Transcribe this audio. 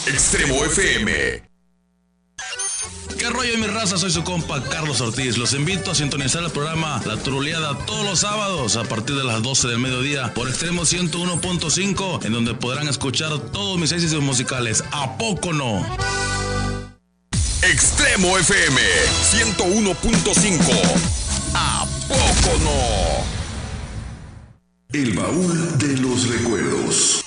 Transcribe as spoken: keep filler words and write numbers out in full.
Extremo F M. ¿Qué rollo, mi raza? Soy su compa Carlos Ortiz. Los invito a sintonizar el programa La Truleada todos los sábados a partir de las doce del mediodía por Extremo ciento uno punto cinco, en donde podrán escuchar todos mis éxitos musicales. ¿A poco no? Extremo F M ciento uno punto cinco. ¿A poco no? El baúl de los recuerdos.